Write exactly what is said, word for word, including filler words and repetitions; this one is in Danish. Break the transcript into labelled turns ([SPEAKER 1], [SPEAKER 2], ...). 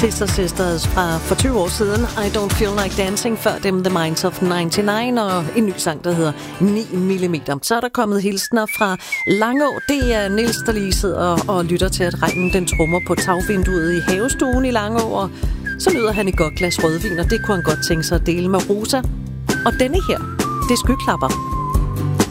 [SPEAKER 1] Sister Sisters fra for tyve år siden. I Don't Feel Like Dancing, før dem The Minds of nioghalvfems, og en ny sang, der hedder ni millimeter. Så er der kommet hilsner fra Langå. Det er Niels, der lige sidder og lytter til, at regnen den trummer på tagvinduet i havestuen i Langå, og så nyder han et godt glas rødvin, og det kunne han godt tænke sig at dele med Rosa. Og denne her, det er Skyklapper.